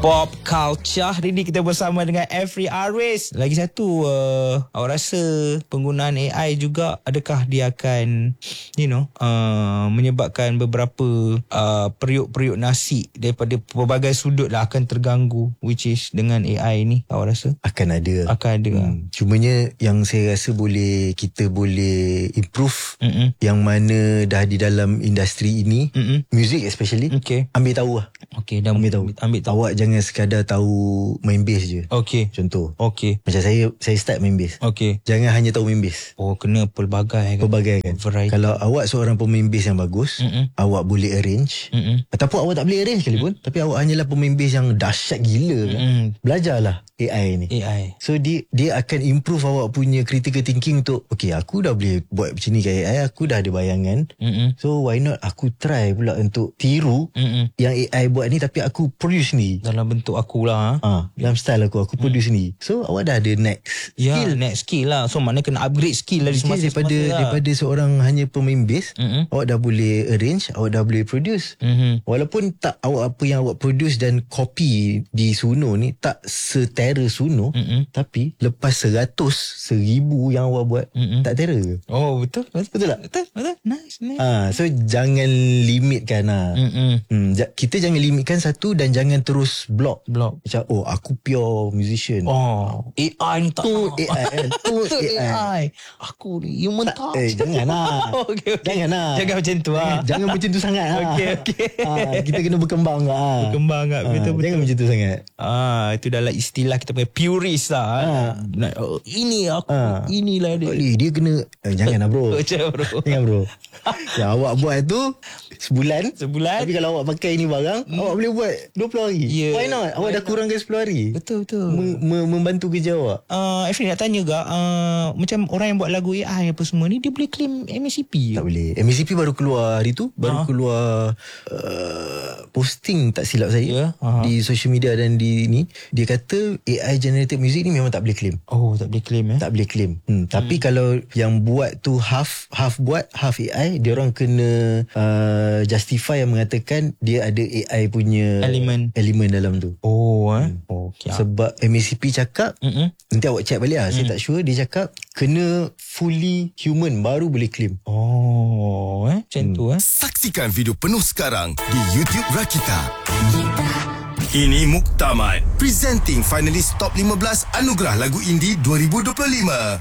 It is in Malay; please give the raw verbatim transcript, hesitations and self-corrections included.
Pop Culture. Hari ni kita bersama dengan Every Arwis. Lagi satu, uh, awak rasa penggunaan A I juga, adakah dia akan, you know, uh, menyebabkan beberapa uh, periuk-periuk nasi daripada pelbagai sudut lah akan terganggu, which is dengan A I ni, awak rasa? Akan ada. Akan ada. Hmm. Cumanya yang saya rasa boleh, kita boleh improve, Mm-mm. yang mana dah di dalam industri ini, Mm-mm. music especially, okay. ambil tahu lah. Okay, dah ambil tahu. Ambil tahu. Awak jangan sekadar tahu main bass je. Okay. Contoh. Okay. Macam saya, saya start main bass. Okay. Jangan hanya tahu main bass. Oh, kena pelbagai kan? Pelbagai kan? Variety. Kalau awak seorang pemain bass yang bagus, Mm-mm. awak boleh arrange. Mm-mm. Ataupun awak tak boleh arrange sekalipun, Mm-mm. tapi awak hanyalah pemain bass yang dahsyat gila kan? Belajarlah A I ni. A I. So dia dia akan improve awak punya critical thinking untuk, okay, aku dah boleh buat macam ni kat A I, aku dah ada bayangan. Mm-mm. So why not aku try pula untuk tiru Mm-mm. yang A I buat ni, tapi aku produce ni dalam bentuk aku lah. ha, Dalam style aku, aku produce mm. ni. So awak dah ada next ya, skill. next skill lah. So maknanya kena upgrade skill lah semasa daripada, lah. daripada seorang hanya pemain bass, Mm-mm. awak dah boleh arrange, awak dah boleh produce. Mm-hmm. Walaupun tak awak apa yang awak produce dan copy di Suno ni tak setera Suno, Mm-mm. tapi lepas seratus, seribu yang awak buat, Mm-mm. tak tera ke? Oh, betul. Betul, betul tak? Betul, betul. Nice, nice. Ah, so jangan limitkan lah. Hmm, kita jangan limitkan satu, dan jangan terus block. Block. Macam, oh, aku pure musician. Oh, A I ni tak. Tu A I kan? Tu A I. A I. Aku ni human touch. Eh, jangan lah. okay, okay. Jangan lah. Jangan macam tu lah. Jangan, jangan macam tu sangat lah. Okay, okay. Ah, kita kena berkembang lah. Berkembang tak? Ah, Betul-betul. Jangan macam tu sangat. Ah, itu dalam istilah kita punya purist lah. Ah. Oh, ini aku. Ah. Inilah dia. Boleh, dia kena. Eh, jangan lah bro. Macam bro. Jangan bro. Yang awak buat tu sebulan. Sebulan. Tapi kalau awak pakai ni barang, hmm. awak boleh buat dua puluh hari. Yeah. Why not? Awak Why dah not? kurangkan sepuluh hari. Betul, betul. Mem- mem- membantu kerja awak. Uh, Efri nak tanya juga, uh, macam orang yang buat lagu A I apa semua ni, dia boleh claim M A C P? Tak boleh. M A C P baru keluar hari tu. Baru uh-huh. keluar uh, posting tak silap saya, yeah. uh-huh. di social media dan di ni. Dia kata A I generated music ni memang tak boleh claim. Oh, tak boleh claim eh? Tak boleh claim. Hmm. Tapi hmm. kalau yang buat tu half half buat, half A I, dia orang kena uh, justify yang mengatakan dia ada A I punya elemen elemen dalam tu. Oh eh. Hmm. Okay. Sebab M A C P cakap, Mm-mm. nanti awak check balik lah, mm. saya tak sure, dia cakap kena fully human baru boleh claim. Oh eh, macam hmm. tu eh. Saksikan video penuh sekarang di YouTube Rakita. Ini Muktamad, presenting finalis top lima belas Anugerah Lagu Indie dua ribu dua puluh lima.